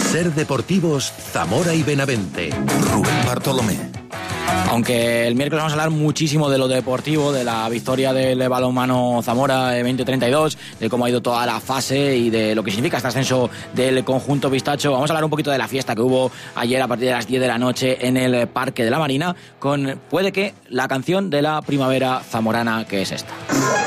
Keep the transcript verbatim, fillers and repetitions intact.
Ser Deportivos, Zamora y Benavente. Rubén Bartolomé. Aunque el miércoles vamos a hablar muchísimo de lo deportivo, de la victoria del balonmano Zamora veinte treinta y dos, de cómo ha ido toda la fase y de lo que significa este ascenso del conjunto pistacho. Vamos a hablar un poquito de la fiesta que hubo ayer a partir de las diez de la noche en el Parque de la Marina, con puede que la canción de la primavera zamorana, que es esta.